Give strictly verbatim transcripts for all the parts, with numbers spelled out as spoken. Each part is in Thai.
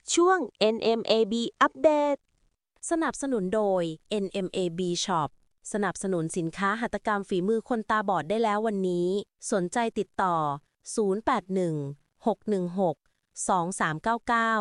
ช่วง เอ็น เอ็ม เอ บี อัปเดตสนับสนุนโดย เอ็น เอ็ม เอ บี Shop สนับสนุนสินค้าหัตถกรรมฝีมือคนตาบอดได้แล้ววันนี้ สนใจติดต่อ ศูนย์ แปด หนึ่ง หก หนึ่ง หก สอง สาม เก้า เก้า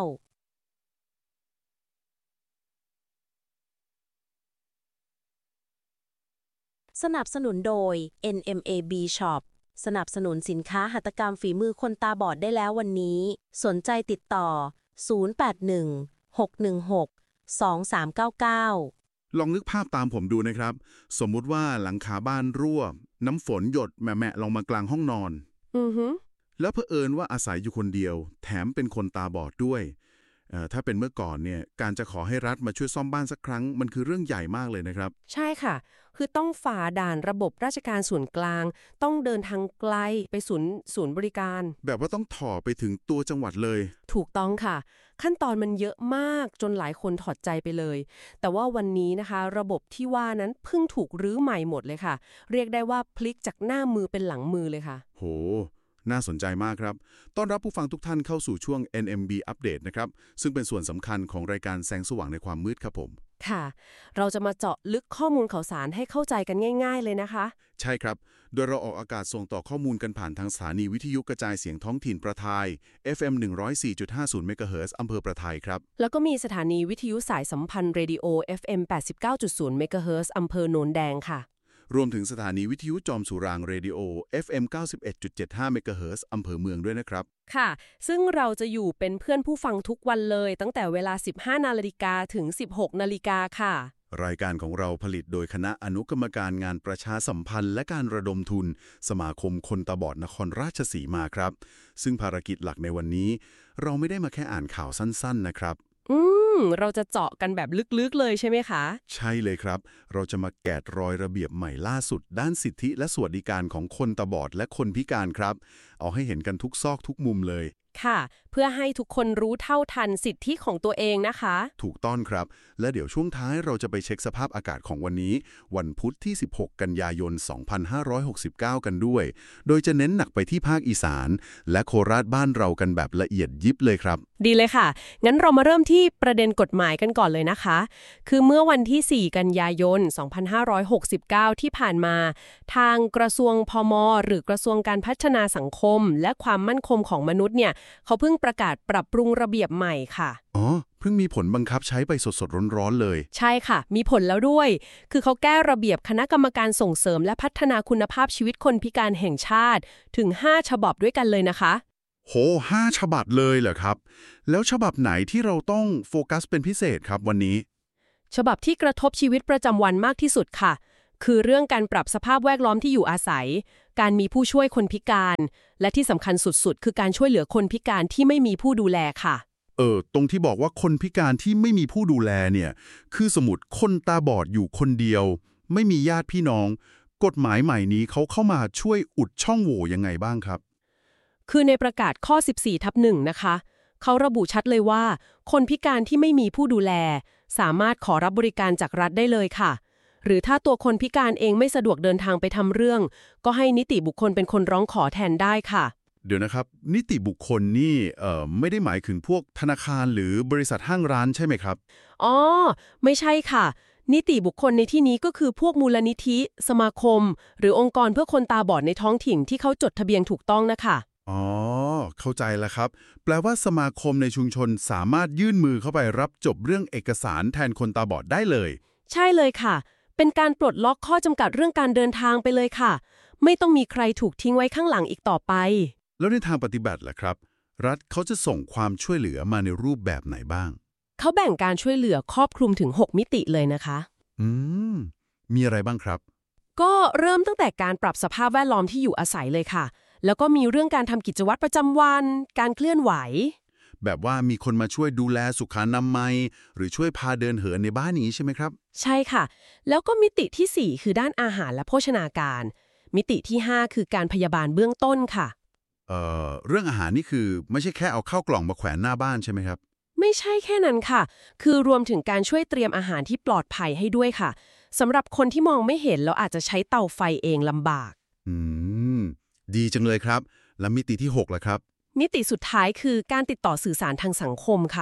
สนับสนุนโดย เอ็น เอ็ม เอ บี Shop สนับสนุนสินค้าหัตถกรรมฝีมือคนตาบอดได้แล้ววันนี้ สนใจติดต่อ ศูนย์ แปด หนึ่ง หก หนึ่ง หก สอง สาม เก้า เก้าลองนึกภาพตามผมดูนะครับ สมมุติว่าหลังคาบ้านรั่ว น้ำฝนหยดแหมะๆลงมากลางห้องนอนอือฮึแล้วเผอิญว่าอาศัยอยู่คนเดียว แถมเป็นคนตาบอดด้วยเอ่อถ้าเป็นเมื่อก่อนเนี่ยการจะขอให้รัฐมาช่วยซ่อมบ้านสักครั้งมันคือเรื่องใหญ่มากเลยนะครับใช่ค่ะ คือต้องฝ่าด่านระบบราชการส่วนกลาง ต้องเดินทางไกลไปศูนย์ศูนย์บริการแบบว่าต้องถ่อไปถึงตัวจังหวัดเลยถูกต้องค่ะ ขั้นตอนมันเยอะมากจนหลายคนถอดใจไปเลย แต่ว่าวันนี้นะคะ ระบบที่ว่านั้นเพิ่งถูกรื้อใหม่หมดเลยค่ะ เรียกได้ว่าพลิกจากหน้ามือเป็นหลังมือเลยค่ะโห น่าสนใจมากครับ ต้อนรับผู้ฟังทุกท่านเข้าสู่ช่วง เอ็น เอ็ม บี อัปเดตนะครับ ซึ่งเป็นส่วนสำคัญของรายการแสงสว่างในความมืดครับผมค่ะ เราจะมาเจาะลึกข้อมูลข่าวสารให้เข้าใจกันง่าย ๆ เลยนะคะใช่ครับ โดยเราออกอากาศส่งต่อข้อมูลกันผ่านทางสถานีวิทยุกระจายเสียงท้องถิ่นประทาย เอฟ เอ็ม หนึ่งร้อยสี่จุดห้าศูนย์ เมกะเฮิรตซ์อำเภอประทายครับแล้วก็มีสถานีวิทยุสายสัมพันธ์เรดิโอ เอฟ เอ็ม แปดสิบเก้าจุดศูนย์ เมกะเฮิรตซ์อำเภอโนนแดงค่ะรวมถึงสถานีวิทยุจอมสุรางเรดิโอ เอฟ เอ็ม เก้าสิบเอ็ดจุดเจ็ดห้า เมกะเฮิรตซ์อำเภอเมืองด้วยนะครับค่ะ ซึ่งเราจะอยู่เป็นเพื่อนผู้ฟังทุกวันเลยตั้งแต่เวลา สิบห้านาฬิกาถึง สิบหกนาฬิกาค่ะรายการของเราผลิตโดยคณะอนุกรรมการงานประชาสัมพันธ์และการระดมทุน สมาคมคนตาบอดนครราชสีมาครับ ซึ่งภารกิจหลักในวันนี้ เราไม่ได้มาแค่อ่านข่าวสั้นๆนะครับอืม เราจะเจาะกันแบบลึกๆเลยใช่ไหมคะใช่เลยครับ เราจะมาแกะรอยระเบียบใหม่ล่าสุด ด้านสิทธิและสวัสดิการของคนตาบอดและคนพิการครับ เอาให้เห็นกันทุกซอกทุกมุมเลยค่ะ เพื่อให้ทุกคนรู้เท่าทันสิทธิของตัวเองนะคะถูกต้องครับ และเดี๋ยวช่วงท้ายเราจะไปเช็คสภาพอากาศของวันนี้ วันพุธที่ สิบหก กันยายน สองพันห้าร้อยหกสิบเก้า กันด้วย โดยจะเน้นหนักไปที่ภาคอีสาน และโคราชบ้านเรากันแบบละเอียดยิบเลยครับดีเลยค่ะ งั้นเรามาเริ่มที่ประเด็นกฎหมายกันก่อนเลยนะคะ คือเมื่อวันที่ สี่ กันยายน สองพันห้าร้อยหกสิบเก้า ที่ผ่านมา ทางกระทรวงพม หรือกระทรวงการพัฒนาสังคม และความมั่นคงของมนุษย์เนี่ยเขาเพิ่งประกาศปรับปรุงระเบียบใหม่ค่ะอ๋อ เพิ่งมีผลบังคับใช้ไปสดๆร้อนๆเลยใช่ค่ะ มีผลแล้วด้วย คือเขาแก้ระเบียบคณะกรรมการส่งเสริมและพัฒนาคุณภาพชีวิตคนพิการแห่งชาติถึง ห้า ฉบับด้วยกันเลยนะคะโหห้าฉบับเลยเหรอครับ แล้วฉบับไหนที่เราต้องโฟกัสเป็นพิเศษครับวันนี้ฉบับที่กระทบชีวิตประจำวันมากที่สุดค่ะ คือเรื่องการปรับสภาพแวดล้อมที่อยู่อาศัย การมีผู้ช่วยคนพิการ และที่สำคัญสุดๆ คือการช่วยเหลือคนพิการที่ไม่มีผู้ดูแลค่ะเออ ตรงที่บอกว่าคนพิการที่ไม่มีผู้ดูแลเนี่ย คือสมมุติคนตาบอดอยู่คนเดียว ไม่มีญาติพี่น้อง กฎหมายใหม่นี้เขาเข้ามาช่วยอุดช่องโหว่ยังไงบ้างครับคือในประกาศข้อ สิบสี่ ทับหนึ่ง นะคะ เขาระบุชัดเลยว่า คนพิการที่ไม่มีผู้ดูแล สามารถขอรับบริการจากรัฐได้เลยค่ะ หรือถ้าตัวคนพิการเองไม่สะดวกเดินทางไปทำเรื่อง ก็ให้นิติบุคคลเป็นคนร้องขอแทนได้ค่ะเดี๋ยวนะครับ นิติบุคคลนี่เอ่อไม่ได้หมายถึงพวกธนาคารหรือบริษัทห้างร้านใช่ไหมครับอ๋อ ไม่ใช่ค่ะ นิติบุคคลในที่นี้ก็คือพวกมูลนิธิ สมาคม หรือองค์กรเพื่อคนตาบอดในท้องถิ่นที่เขาจดทะเบียนถูกต้องนะคะอ๋อ เข้าใจแล้วครับ แปลว่าสมาคมในชุมชนสามารถยื่นมือเข้าไปรับจบเรื่องเอกสารแทนคนตาบอดได้เลยใช่เลยค่ะ เป็นการปลดล็อกข้อจำกัดเรื่องการเดินทางไปเลยค่ะ ไม่ต้องมีใครถูกทิ้งไว้ข้างหลังอีกต่อไปแล้วในทางปฏิบัติล่ะครับ รัฐเขาจะส่งความช่วยเหลือมาในรูปแบบไหนบ้างเขาแบ่งการช่วยเหลือครอบคลุมถึง หก มิติเลยนะคะอืม มีอะไรบ้างครับก็เริ่มตั้งแต่การปรับสภาพแวดล้อมที่อยู่อาศัยเลยค่ะ แล้วก็มีเรื่องการทำกิจวัตรประจำวัน การเคลื่อนไหวแบบว่ามีคนมาช่วยดูแลสุขอนามัยหรือช่วยพาเดินเหินในบ้านนี้ใช่ไหมครับใช่ค่ะ แล้วก็มิติที่ สี่ คือด้านอาหารและโภชนาการ มิติที่ ห้า คือการพยาบาลเบื้องต้นค่ะเอ่อ เรื่องอาหารนี่คือไม่ใช่แค่เอาข้าวกล่องมาแขวนหน้าบ้านใช่ไหมครับไม่ใช่แค่นั้นค่ะ คือรวมถึงการช่วยเตรียมอาหารที่ปลอดภัยให้ด้วยค่ะสำหรับคนที่มองไม่เห็นแล้วอาจจะใช้เตาไฟเองลำบากอืม ดีจังเลยครับ แล้วมิติที่หกล่ะครับมิติสุดท้ายคือการติดต่อสื่อสารทางสังคมค่ะโ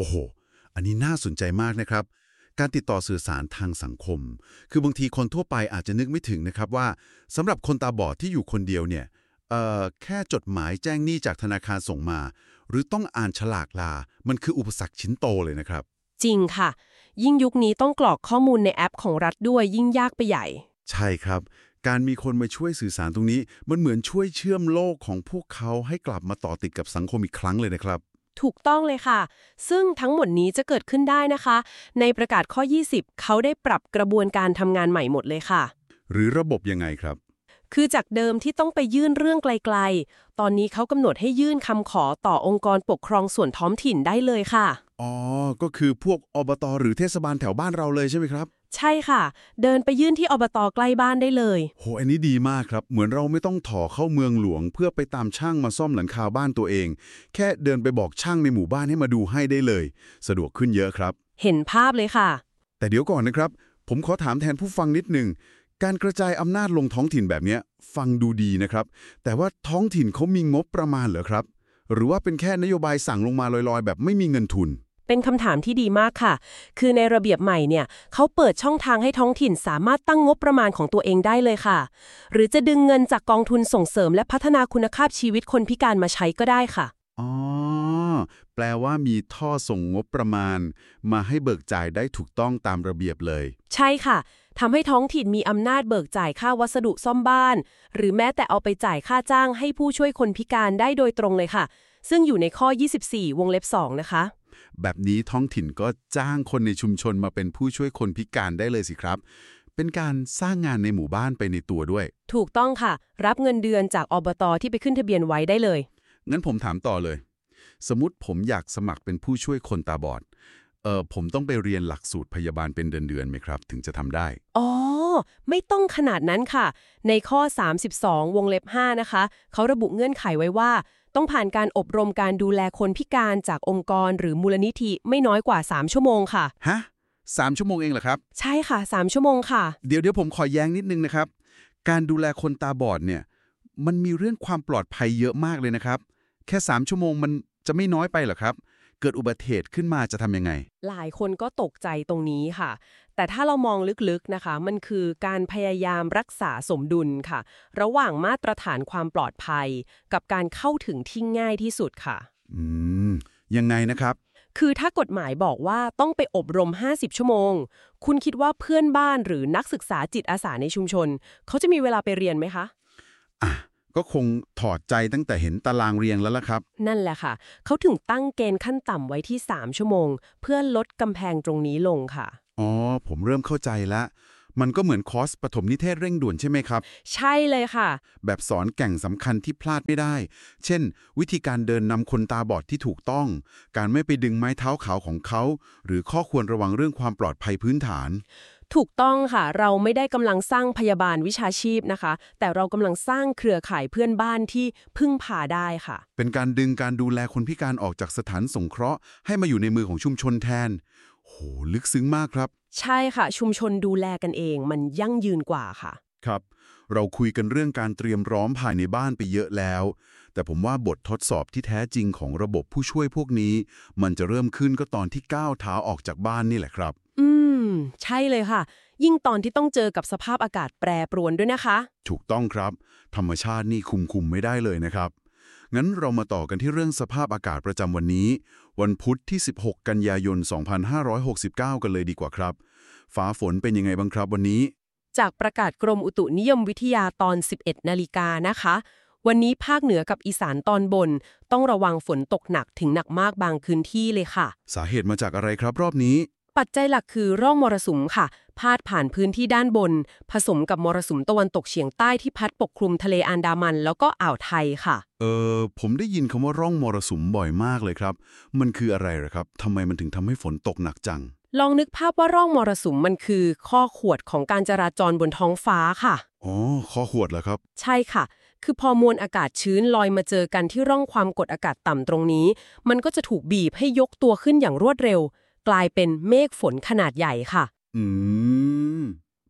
โอ้โหอันนี้น่าสนใจมากนะครับการติดต่อสื่อสารทางสังคมคือบางทีคนทั่วไปอาจจะนึกไม่ถึงนะครับว่าสำหรับคนตาบอดที่อยู่คนเดียวเนี่ยเอ่อแค่จดหมายแจ้งหนี้จากธนาคารส่งมาหรือต้องอ่านฉลากลามันคืออุปสรรคชิ้นโตเลยนะครับจริงค่ะยิ่งยุคนี้ต้องกรอกข้อมูลในแอปของรัฐด้วยยิ่งยากไปใหญ่ใช่ครับการมีคนมาช่วยสื่อสารตรงนี้มันเหมือนช่วยเชื่อมโลกของพวกเขาให้กลับมาต่อติดกับสังคมอีกครั้งเลยนะครับถูกต้องเลยค่ะซึ่งทั้งหมดนี้จะเกิดขึ้นได้นะคะในประกาศข้อยี่สิบเขาได้ปรับกระบวนการทำงานใหม่หมดเลยค่ะหรือระบบยังไงครับคือจากเดิมที่ต้องไปยื่นเรื่องไกลๆตอนนี้เขากำหนดให้ยื่นคำขอต่อองค์กรปกครองส่วนท้องถิ่นได้เลยค่ะอ๋อก็คือพวกอบตหรือเทศบาลแถวบ้านเราเลยใช่ไหมครับใช่ค่ะเดินไปยื่นที่อบตใกล้บ้านได้เลยโหอันนี้ดีมากครับเหมือนเราไม่ต้องถ่อเข้าเมืองหลวงเพื่อไปตามช่างมาซ่อมหลังคาบ้านตัวเองแค่เดินไปบอกช่างในหมู่บ้านให้มาดูให้ได้เลยสะดวกขึ้นเยอะครับเห็นภาพเลยค่ะแต่เดี๋ยวก่อนนะครับผมขอถามแทนผู้ฟังนิดหนึ่งการกระจายอำนาจลงท้องถิ่นแบบนี้ฟังดูดีนะครับแต่ว่าท้องถิ่นเขามีงบประมาณเหรอครับหรือว่าเป็นแค่นโยบายสั่งลงมาลอยๆแบบไม่มีเงินทุนเป็นคำถามที่ดีมากค่ะคือในระเบียบใหม่เนี่ยเขาเปิดช่องทางให้ท้องถิ่นสามารถตั้งงบประมาณของตัวเองได้เลยค่ะหรือจะดึงเงินจากกองทุนส่งเสริมและพัฒนาคุณภาพชีวิตคนพิการมาใช้ก็ได้ค่ะอ๋อแปลว่ามีท่อส่งงบประมาณมาให้เบิกจ่ายได้ถูกต้องตามระเบียบเลยใช่ค่ะทำให้ท้องถิ่นมีอำนาจเบิกจ่ายค่าวัสดุซ่อมบ้านหรือแม้แต่เอาไปจ่ายค่าจ้างให้ผู้ช่วยคนพิการได้โดยตรงเลยค่ะซึ่งอยู่ในข้อยี่สิบสี่วงเล็บสองนะคะแบบนี้ท้องถิ่นก็จ้างคนในชุมชนมาเป็นผู้ช่วยคนพิการได้เลยสิครับเป็นการสร้างงานในหมู่บ้านไปในตัวด้วยถูกต้องค่ะรับเงินเดือนจากอบตที่ไปขึ้นทะเบียนไว้ได้เลยงั้นผมถามต่อเลยสมมุติผมอยากสมัครเป็นผู้ช่วยคนตาบอดเออผมต้องไปเรียนหลักสูตรพยาบาลเป็นเดือนๆไหมครับถึงจะทำได้อ๋อไม่ต้องขนาดนั้นค่ะในข้อสามสิบสองวงเล็บห้านะคะเขาระบุเงื่อนไขไว้ว่าต้องผ่านการอบรมการดูแลคนพิการจากองค์กรหรือมูลนิธิไม่น้อยกว่าสามชั่วโมงค่ะฮะสามชั่วโมงเองเหรอครับใช่ค่ะสามชั่วโมงค่ะเดี๋ยวเดี๋ยวผมขอแย้งนิดนึงนะครับการดูแลคนตาบอดเนี่ยมันมีเรื่องความปลอดภัยเยอะมากเลยนะครับแค่สามชั่วโมงมันจะไม่น้อยไปเหรอครับเกิดอุบัติเหตุขึ้นมาจะทำยังไงหลายคนก็ตกใจตรงนี้ค่ะแต่ถ้าเรามองลึกๆนะคะมันคือการพยายามรักษาสมดุลค่ะระหว่างมาตรฐานความปลอดภัยกับการเข้าถึงที่ง่ายที่สุดค่ะอืมยังไงนะครับคือถ้ากฎหมายบอกว่าต้องไปอบรมห้าสิบชั่วโมงคุณคิดว่าเพื่อนบ้านหรือนักศึกษาจิตอาสาในชุมชนเขาจะมีเวลาไปเรียนไหมคะอ่ะก็คงถอดใจตั้งแต่เห็นตารางเรียนแล้วล่ะครับนั่นแหละค่ะเขาถึงตั้งเกณฑ์ขั้นต่ำไว้ที่สามชั่วโมงเพื่อลดกำแพงตรงนี้ลงค่ะอ๋อผมเริ่มเข้าใจแล้วมันก็เหมือนคอร์สปฐมนิเทศเร่งด่วนใช่ไหมครับใช่เลยค่ะแบบสอนแก่งสำคัญที่พลาดไม่ได้เช่นวิธีการเดินนำคนตาบอดที่ถูกต้องการไม่ไปดึงไม้เท้าขาวของเขาหรือข้อควรระวังเรื่องความปลอดภัยพื้นฐานถูกต้องค่ะเราไม่ได้กำลังสร้างพยาบาลวิชาชีพนะคะแต่เรากำลังสร้างเครือข่ายเพื่อนบ้านที่พึ่งพาได้ค่ะเป็นการดึงการดูแลคนพิการออกจากสถานสงเคราะห์ให้มาอยู่ในมือของชุมชนแทนโหลึกซึ้งมากครับใช่ค่ะชุมชนดูแลกันเองมันยั่งยืนกว่าค่ะครับเราคุยกันเรื่องการเตรียมพร้อมภายในบ้านไปเยอะแล้วแต่ผมว่าบททดสอบที่แท้จริงของระบบผู้ช่วยพวกนี้มันจะเริ่มขึ้นก็ตอนที่ก้าวเท้าออกจากบ้านนี่แหละครับอืมใช่เลยค่ะยิ่งตอนที่ต้องเจอกับสภาพอากาศแปรปรวนด้วยนะคะถูกต้องครับธรรมชาตินี่คุมคุมไม่ได้เลยนะครับงั้นเรามาต่อกันที่เรื่องสภาพอากาศประจำวันนี้วันพุธที่สิบหกกันยายนสองพันห้าร้อยหกสิบเก้ากันเลยดีกว่าครับฟ้าฝนเป็นยังไงบ้างครับวันนี้จากประกาศกรมอุตุนิยมวิทยาตอนสิบเอ็ดนาฬิกานะคะวันนี้ภาคเหนือกับอีสานตอนบนต้องระวังฝนตกหนักถึงหนักมากบางพื้นที่เลยค่ะสาเหตุมาจากอะไรครับรอบนี้ปัจจัยหลักคือร่องมรสุมค่ะพาดผ่านพื้นที่ด้านบนผสมกับมรสุมตะวันตกเฉียงใต้ที่พัดปกคลุมทะเลอันดามันแล้วก็อ่าวไทยค่ะเออผมได้ยินคำว่าร่องมรสุมบ่อยมากเลยครับมันคืออะไรเหรอครับทำไมมันถึงทำให้ฝนตกหนักจังลองนึกภาพว่าร่องมรสุมมันคือข้อขวดของการจราจรบนท้องฟ้าค่ะอ๋อข้อขวดเหรอครับใช่ค่ะคือพอมวลอากาศชื้นลอยมาเจอกันที่ร่องความกดอากาศต่ำตรงนี้มันก็จะถูกบีบให้ยกตัวขึ้นอย่างรวดเร็วกลายเป็นเมฆฝนขนาดใหญ่ค่ะอืม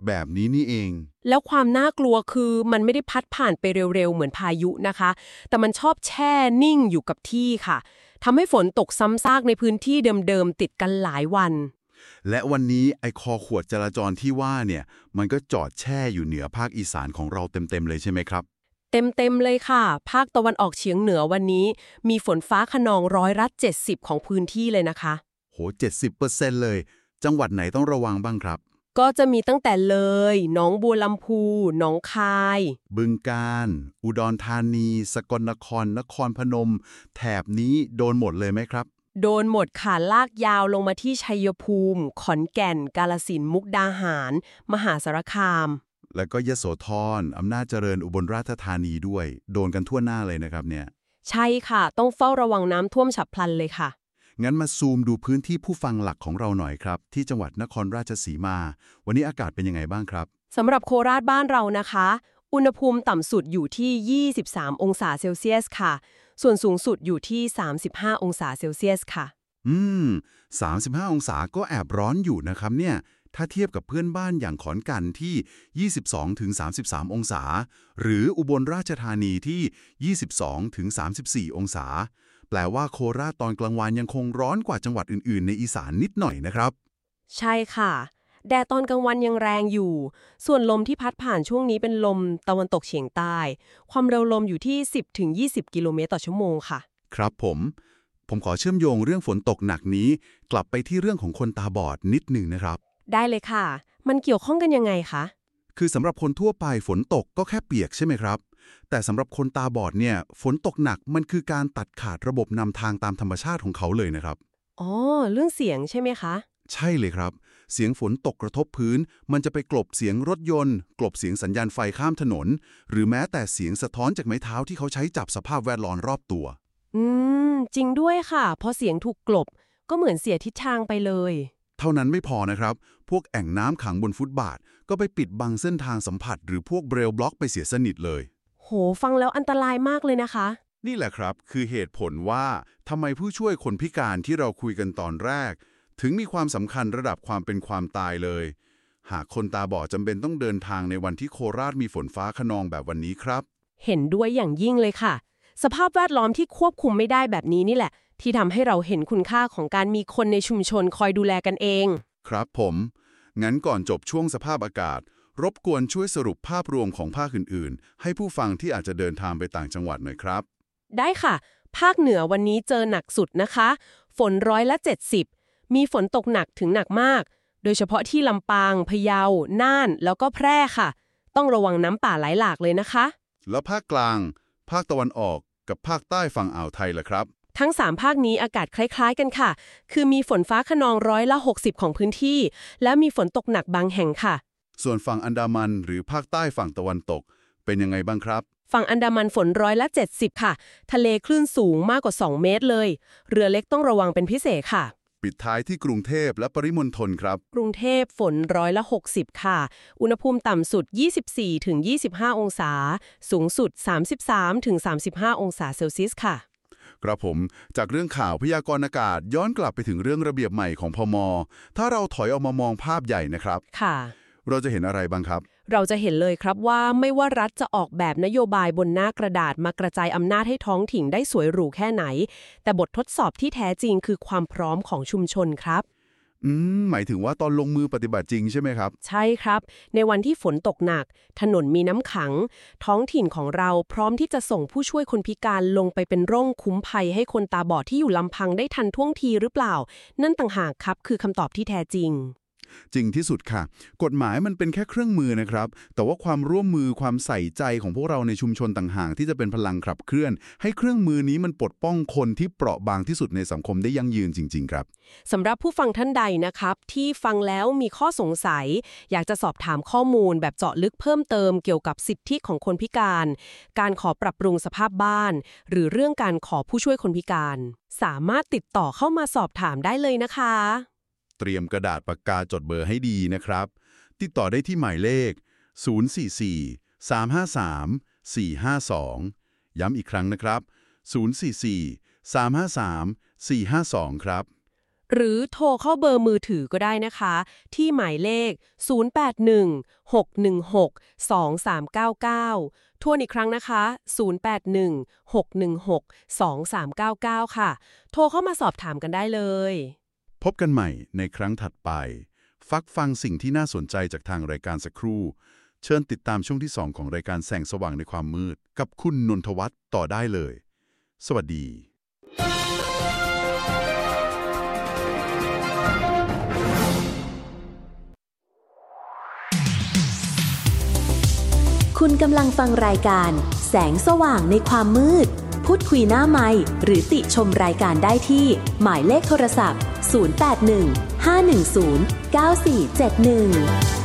แบบนี้นี่เองแล้วความน่ากลัวคือมันไม่ได้พัดผ่านไปเร็วๆเหมือนพายุนะคะ แต่มันชอบแช่นิ่งอยู่กับที่ค่ะทำให้ฝนตกซ้ำซากในพื้นที่เดิมๆติดกันหลายวันและวันนี้ไอคอขวดจราจรที่ว่าเนี่ยมันก็จอดแช่อยู่เหนือภาคอีสานของเราเต็มๆเลยใช่ไหมครับเต็มๆเลยค่ะ ภาคตะวันออกเฉียงเหนือวันนี้ มีฝนฟ้าคะนองร้อยละเจ็ดสิบของพื้นที่เลยนะคะโห เจ็ดสิบเปอร์เซ็นต์ เลย จังหวัดไหนต้องระวังบ้างครับก็จะมีตั้งแต่เลยหนองบัวลำพูหนองคายบึงกาฬ อุดรธานี สกลนคร นครพนม แถบนี้โดนหมดเลยไหมครับโดนหมดค่ะลากยาวลงมาที่ชัยภูมิ ขอนแก่น กาฬสินธุ์มุกดาหาร มหาสารคามแล้วก็ยโสธร อำนาจเจริญอุบลราชธานีด้วย โดนกันทั่วหน้าเลยนะครับเนี่ยใช่ค่ะ ต้องเฝ้าระวังน้ำท่วมฉับพลันเลยค่ะงั้นมาซูมดูพื้นที่ผู้ฟังหลักของเราหน่อยครับ ที่จังหวัดนครราชสีมา วันนี้อากาศเป็นยังไงบ้างครับสำหรับโคราชบ้านเรานะคะ อุณหภูมิต่ำสุดอยู่ที่ ยี่สิบสาม องศาเซลเซียสค่ะ ส่วนสูงสุดอยู่ที่ สามสิบห้า องศาเซลเซียสค่ะอืม สามสิบห้า องศาก็แอบร้อนอยู่นะครับเนี่ย ถ้าเทียบกับเพื่อนบ้านอย่างขอนแก่นที่ ยี่สิบสองถึงสามสิบสาม องศา หรืออุบลราชธานีที่ ยี่สิบสองถึงสามสิบสี่ องศา แปลว่าโคราชตอนกลางวันยังคงร้อนกว่าจังหวัดอื่นๆในอีสานนิดหน่อยนะครับใช่ค่ะ แดดตอนกลางวันยังแรงอยู่ ส่วนลมที่พัดผ่านช่วงนี้เป็นลมตะวันตกเฉียงใต้ ความเร็วลมอยู่ที่ สิบถึงยี่สิบ กิโลเมตรต่อชั่วโมงค่ะครับผม ผมขอเชื่อมโยงเรื่องฝนตกหนักนี้ กลับไปที่เรื่องของคนตาบอดนิดหนึ่งนะครับได้เลยค่ะ มันเกี่ยวข้องกันยังไงคะคือสำหรับคนทั่วไปฝนตกก็แค่เปียกใช่ไหมครับ แต่สำหรับคนตาบอดเนี่ยฝนตกหนักมันคือการตัดขาดระบบนำทางตามธรรมชาติของเขาเลยนะครับอ๋อ เรื่องเสียงใช่ไหมคะใช่เลยครับ เสียงฝนตกกระทบพื้น มันจะไปกลบเสียงรถยนต์ กลบเสียงสัญญาณไฟข้ามถนน หรือแม้แต่เสียงสะท้อนจากไม้เท้าที่เขาใช้จับสภาพแวดล้อมรอบตัวอืม จริงด้วยค่ะ พอเสียงถูกกลบ ก็เหมือนเสียทิศทางไปเลยเท่านั้นไม่พอนะครับ พวกแอ่งน้ำขังบนฟุตบาท ก็ไปปิดบังเส้นทางสัมผัส หรือพวกเบรลบล็อกไปเสียสนิทเลยโห ฟังแล้วอันตรายมากเลยนะคะนี่แหละครับคือเหตุผลว่าทำไมผู้ช่วยคนพิการที่เราคุยกันตอนแรก ถึงมีความสำคัญระดับความเป็นความตายเลย หากคนตาบอดจำเป็นต้องเดินทางในวันที่โคราชมีฝนฟ้าคะนองแบบวันนี้ครับเห็นด้วยอย่างยิ่งเลยค่ะ สภาพแวดล้อมที่ควบคุมไม่ได้แบบนี้นี่แหละ ที่ทำให้เราเห็นคุณค่าของการมีคนในชุมชนคอยดูแลกันเองครับผม งั้นก่อนจบช่วงสภาพอากาศ รบกวนช่วยสรุปภาพรวมของภาคอื่นๆ ให้ผู้ฟังที่อาจจะเดินทางไปต่างจังหวัดหน่อยครับได้ค่ะ ภาคเหนือวันนี้เจอหนักสุดนะคะ ฝนร้อยละเจ็ดสิบมีฝนตกหนักถึงหนักมาก โดยเฉพาะที่ลำปางพะเยา น่าน แล้วก็แพร่ค่ะ ต้องระวังน้ำป่าไหลหลากเลยนะคะแล้วภาคกลาง ภาคตะวันออกกับภาคใต้ฝั่งอ่าวไทยล่ะครับทั้งสามภาคนี้อากาศคล้ายๆกันค่ะ คือมีฝนฟ้าคะนองร้อยละหกสิบของพื้นที่ และมีฝนตกหนักบางแห่งค่ะส่วนฝั่งอันดามันหรือภาคใต้ฝั่งตะวันตก เป็นยังไงบ้างครับฝั่งอันดามันฝนร้อยละเจ็ดสิบค่ะ ทะเลคลื่นสูงมากกว่าสองเมตรเลย เรือเล็กต้องระวังเป็นพิเศษค่ะปิดท้ายที่กรุงเทพและปริมณฑลครับกรุงเทพฝนร้อยละหกสิบค่ะ อุณหภูมิต่ำสุด ยี่สิบสี่ถึงยี่สิบห้า องศา สูงสุด สามสิบสามถึงสามสิบห้า องศาเซลเซียสค่ะครับผม จากเรื่องข่าวพยากรณ์อากาศย้อนกลับไปถึงเรื่องระเบียบใหม่ของพม ถ้าเราถอยออกมามองภาพใหญ่นะครับค่ะเราจะเห็นอะไรบ้างครับเราจะเห็นเลยครับว่าไม่ว่ารัฐจะออกแบบนโยบายบนหน้ากระดาษมากระจายอำนาจให้ท้องถิ่นได้สวยหรูแค่ไหน แต่บททดสอบที่แท้จริงคือความพร้อมของชุมชนครับอืม หมายถึงว่าตอนลงมือปฏิบัติจริงใช่ไหมครับใช่ครับ ในวันที่ฝนตกหนัก ถนนมีน้ำขัง ท้องถิ่นของเราพร้อมที่จะส่งผู้ช่วยคนพิการลงไปเป็นร่มคุ้มภัยให้คนตาบอดที่อยู่ลำพังได้ทันท่วงทีหรือเปล่า นั่นต่างหากครับคือคำตอบที่แท้จริงจริงที่สุดค่ะ กฎหมายมันเป็นแค่เครื่องมือนะครับ แต่ว่าความร่วมมือความใส่ใจของพวกเราในชุมชนต่างหากที่จะเป็นพลังขับเคลื่อน ให้เครื่องมือนี้มันปลดป้องคนที่เปราะบางที่สุดในสังคมได้ยั่งยืนจริงๆครับสำหรับผู้ฟังท่านใดนะครับที่ฟังแล้วมีข้อสงสัย อยากจะสอบถามข้อมูลแบบเจาะลึกเพิ่มเติมเกี่ยวกับสิทธิของคนพิการ การขอปรับปรุงสภาพบ้าน หรือเรื่องการขอผู้ช่วยคนพิการ สามารถติดต่อเข้ามาสอบถามได้เลยนะคะเตรียมกระดาษปากกาจดเบอร์ให้ดีนะครับ ติดต่อได้ที่หมายเลข ศูนย์ สี่ สี่ สาม ห้า สาม สี่ ห้า สอง ย้ำอีกครั้งนะครับ ศูนย์ สี่ สี่ สาม ห้า สาม สี่ ห้า สอง ครับหรือโทรเข้าเบอร์มือถือก็ได้นะคะ ที่หมายเลข ศูนย์ แปด หนึ่ง หก หนึ่ง หก สอง สาม เก้า เก้า ทวนอีกครั้งนะคะ ศูนย์ แปด หนึ่ง หก หนึ่ง หก สอง สาม เก้า เก้า ค่ะ โทรเข้ามาสอบถามกันได้เลยพบกันใหม่ในครั้งถัดไป ฟักฟังสิ่งที่น่าสนใจจากทางรายการสักครู่ เชิญติดตามช่วงที่สองของรายการแสงสว่างในความมืดกับคุณนนทวัฒน์ต่อได้เลย สวัสดีคุณกำลังฟังรายการแสงสว่างในความมืดพูดคุยหน้าไมค์หรือติชมรายการได้ที่หมายเลขโทรศัพท์ ศูนย์ แปด หนึ่ง ห้า หนึ่ง ศูนย์ เก้า สี่ เจ็ด หนึ่ง